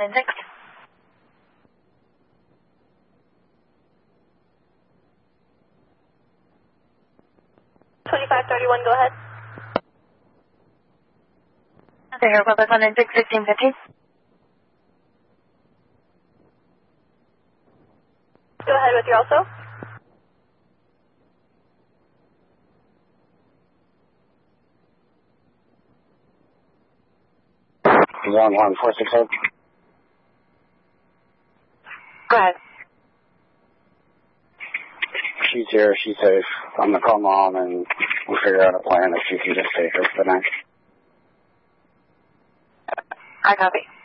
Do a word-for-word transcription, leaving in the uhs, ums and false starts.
nine six. twenty-five thirty-one, go ahead. Sierra Republic one nine six, sixteen fifteen. Go ahead with your also. one one four six eight. Go ahead. She's here, she's safe. I'm going to call Mom and we'll figure out a plan if she can just take her for the night. I copy.